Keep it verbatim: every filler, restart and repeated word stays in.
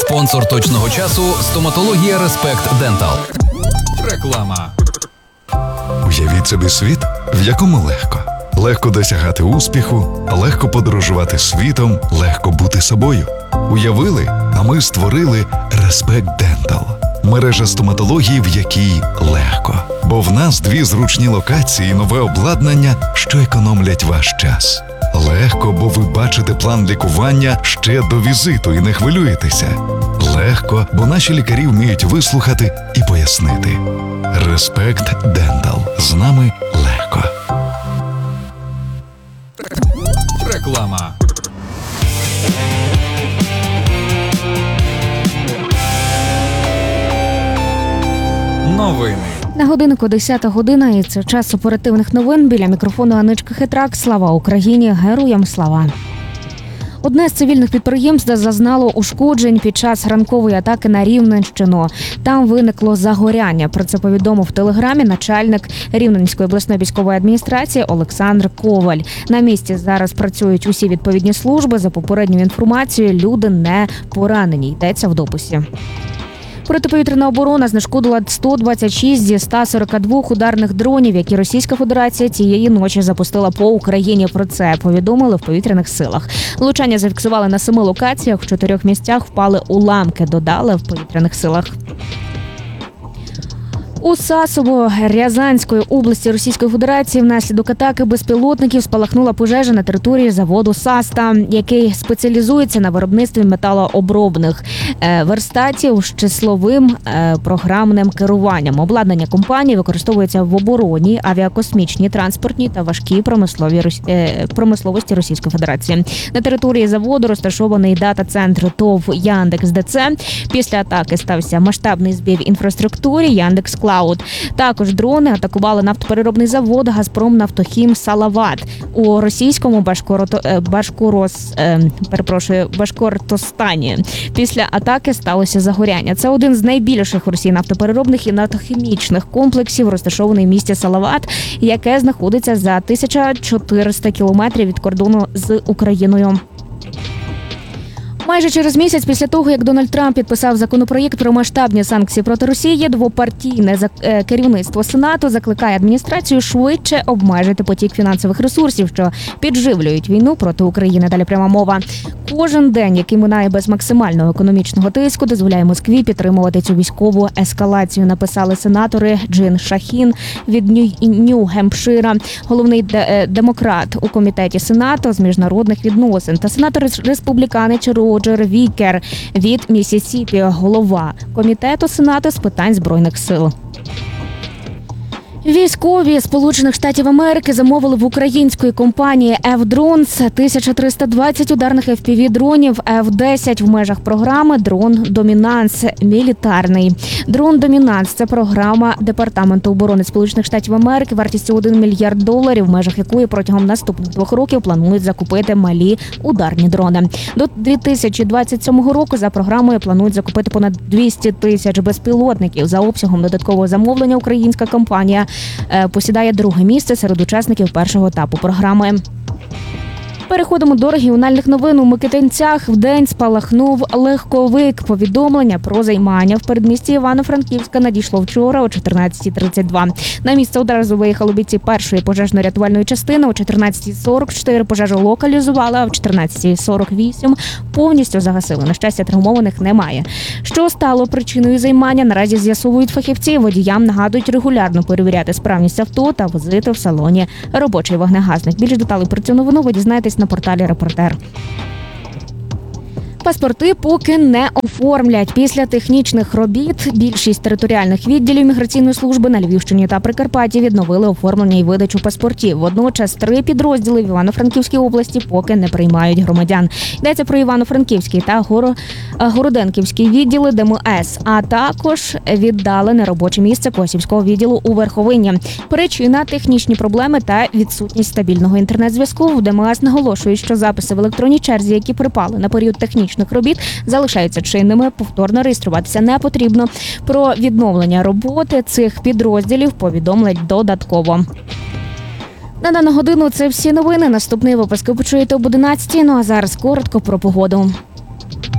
Спонсор точного часу – стоматологія Респект Дентал. Реклама. Уявіть собі світ, в якому легко. Легко досягати успіху, легко подорожувати світом, легко бути собою. Уявили, а ми створили Респект Дентал. Мережа стоматології, в якій легко. Бо в нас дві зручні локації і нове обладнання, що економлять ваш час. Легко, бо ви бачите план лікування ще до візиту і не хвилюєтеся. Легко, бо наші лікарі вміють вислухати і пояснити. Респект Дентал. З нами легко. Реклама. Новини. На годиннику десята година, і це час оперативних новин. Біля мікрофону Аничка Хитрак. Слава Україні! Героям слава! Одне з цивільних підприємств зазнало ушкоджень під час ранкової атаки на Рівненщину. Там виникло загоряння. Про це повідомив в телеграмі начальник Рівненської обласної військової адміністрації Олександр Коваль. На місці зараз працюють усі відповідні служби. За попередньою інформацією, люди не поранені. Йдеться в дописі. Протиповітряна оборона знешкодила сто двадцять шість зі ста сорока двох ударних дронів, які Російська Федерація цієї ночі запустила по Україні. Про це повідомили в повітряних силах. Влучання зафіксували на семи локаціях, в чотирьох місцях впали уламки, додали в повітряних силах. У Сасово-Рязанської області Російської Федерації внаслідок атаки безпілотників спалахнула пожежа на території заводу «Саста», який спеціалізується на виробництві металообробних верстатів з числовим програмним керуванням. Обладнання компанії використовується в обороні, авіакосмічній, транспортній та важкій промисловій промисловості Російської Федерації. На території заводу розташований дата-центр ТОВ «Яндекс.ДЦ». Після атаки стався масштабний збій в інфраструктурі «Яндекс.Клауд». Також дрони атакували нафтопереробний завод «Газпромнафтохім Салават» у російському Башкорото... Башкорос... перепрошую, Башкортостані. Після атаки сталося загоряння. Це один з найбільших в Росії нафтопереробних і нафтохімічних комплексів, розташований в місті Салават, яке знаходиться за тисяча чотириста кілометрів від кордону з Україною. Майже через місяць після того, як Дональд Трамп підписав законопроєкт про масштабні санкції проти Росії, двопартійне керівництво Сенату закликає адміністрацію швидше обмежити потік фінансових ресурсів, що підживлюють війну проти України. Далі пряма мова. Кожен день, який минає без максимального економічного тиску, дозволяє Москві підтримувати цю військову ескалацію, написали сенатори Джин Шахін від Нью-Гемпшира, головний демократ у комітеті Сенату з міжнародних відносин, та сенатор-республіканець Роджер Вікер від Міссісіпі, голова комітету Сенату з питань Збройних сил. Військові Сполучених Штатів Америки замовили в української компанії F-Drones тисяча триста двадцять ударних еф пі ві-дронів еф десять в межах програми «Дрон Домінанс Мілітарний». «Дрон Домінанс» – це програма Департаменту оборони Сполучених Штатів Америки вартістю один мільярд доларів, в межах якої протягом наступних двох років планують закупити малі ударні дрони. До дві тисячі двадцять сьомого року за програмою планують закупити понад двісті тисяч безпілотників. За обсягом додаткового замовлення українська компанія посідає друге місце серед учасників першого етапу програми. Переходимо до регіональних новин. У Микитинцях вдень спалахнув легковик. Повідомлення про займання в передмісті Івано-Франківська надійшло вчора о чотирнадцятій тридцять два. На місце одразу виїхали бійці першої пожежно-рятувальної частини. О чотирнадцятій сорок чотири пожежу локалізували, а в чотирнадцятій сорок вісім повністю загасили. На щастя, травмованих немає. Що стало причиною займання, наразі з'ясовують фахівці. Водіям нагадують регулярно перевіряти справність авто та возити в салоні робочий вогнегасник. Більше деталей про цю новину ви дізнаєтесь на порталі «Репортер». Паспорти поки не оформлять. Після технічних робіт більшість територіальних відділів міграційної служби на Львівщині та Прикарпатті відновили оформлення і видачу паспортів. Водночас три підрозділи в Івано-Франківській області поки не приймають громадян. Йдеться про Івано-Франківський та Горо... Городенківський відділи Де Ем Ес, а також віддалене робоче місце Косівського відділу у Верховині. Причина – технічні проблеми та відсутність стабільного інтернет-зв'язку. В Де Ем Ес наголошують, що записи в електронній черзі, які припали на період технічних робіт, залишаються чинними, повторно реєструватися не потрібно. Про відновлення роботи цих підрозділів повідомлять додатково. На дану годину це всі новини. Наступний випуск ви почуєте об одинадцятій. Ну а зараз коротко про погоду.